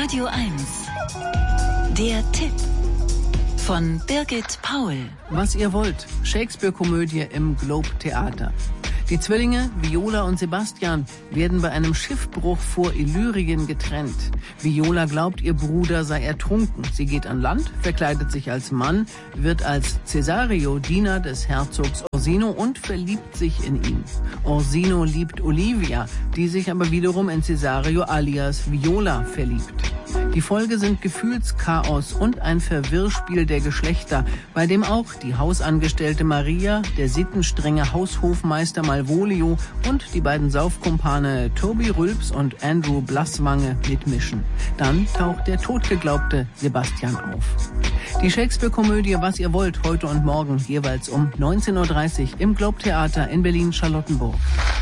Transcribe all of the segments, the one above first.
Radio 1. Der Tipp von Birgit Paul. Was ihr wollt. Shakespeare-Komödie im Globe Theater. Die Zwillinge, Viola und Sebastian, werden bei einem Schiffbruch vor Illyrien getrennt. Viola glaubt, ihr Bruder sei ertrunken. Sie geht an Land, verkleidet sich als Mann, wird als Cesario Diener des Herzogs Orsino und verliebt sich in ihn. Orsino liebt Olivia, die sich aber wiederum in Cesario alias Viola verliebt. Die Folge sind Gefühlschaos und ein Verwirrspiel der Geschlechter, bei dem auch die Hausangestellte Maria, der sittenstrenge Haushofmeister Malvolio und die beiden Saufkumpane Toby Rülps und Andrew Blasswange mitmischen. Dann taucht der totgeglaubte Sebastian auf. Die Shakespeare-Komödie Was ihr wollt, heute und morgen, jeweils um 19.30 Uhr im Globe Theater in Berlin-Charlottenburg.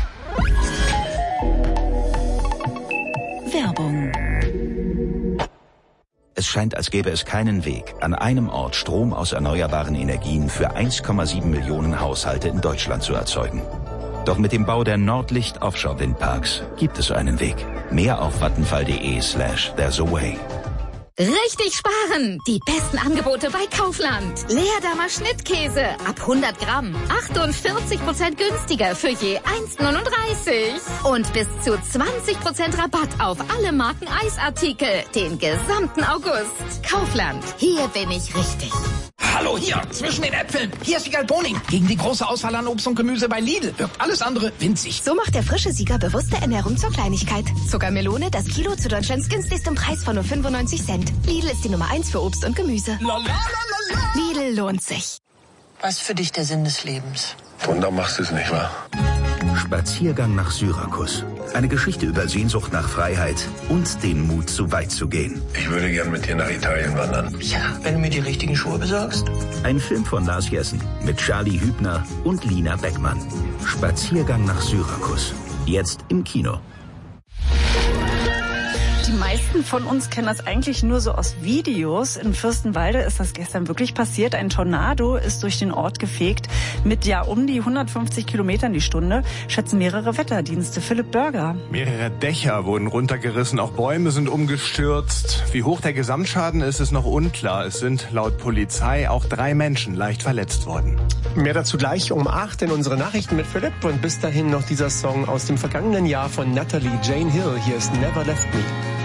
Werbung. Es scheint, als gäbe es keinen Weg, an einem Ort Strom aus erneuerbaren Energien für 1,7 Millionen Haushalte in Deutschland zu erzeugen. Doch mit dem Bau der Nordlicht-Offshore-Windparks gibt es einen Weg. Mehr auf vattenfall.de/there's a way. Richtig sparen! Die besten Angebote bei Kaufland. Leerdammer Schnittkäse ab 100 Gramm. 48% günstiger für je 1,39. Und bis zu 20% Rabatt auf alle Marken Eisartikel. Den gesamten August. Kaufland. Hier bin ich richtig. Hallo, hier, zwischen den Äpfeln. Hier ist Siegal Boning. Gegen die große Auswahl an Obst und Gemüse bei Lidl wirkt alles andere winzig. So macht der frische Sieger bewusste Ernährung zur Kleinigkeit. Zuckermelone, das Kilo zu Deutschlands günstigstem Preis von nur 95 Cent. Lidl ist die Nummer 1 für Obst und Gemüse. Lidl lohnt sich. Was ist für dich der Sinn des Lebens? Wunder machst du es nicht, wahr? Spaziergang nach Syrakus. Eine Geschichte über Sehnsucht nach Freiheit und den Mut, so weit zu gehen. Ich würde gern mit dir nach Italien wandern. Ja, wenn du mir die richtigen Schuhe besorgst. Ein Film von Lars Jessen mit Charlie Hübner und Lina Beckmann. Spaziergang nach Syrakus. Jetzt im Kino. Die meisten von uns kennen das eigentlich nur so aus Videos. In Fürstenwalde ist das gestern wirklich passiert. Ein Tornado ist durch den Ort gefegt mit um die 150 Kilometern die Stunde, schätzen mehrere Wetterdienste. Philipp Börger. Mehrere Dächer wurden runtergerissen, auch Bäume sind umgestürzt. Wie hoch der Gesamtschaden ist, ist noch unklar. Es sind laut Polizei auch 3 Menschen leicht verletzt worden. Mehr dazu gleich um 8 in unsere Nachrichten mit Philipp. Und bis dahin noch dieser Song aus dem vergangenen Jahr von Natalie Jane Hill. Hier ist Never Left Me.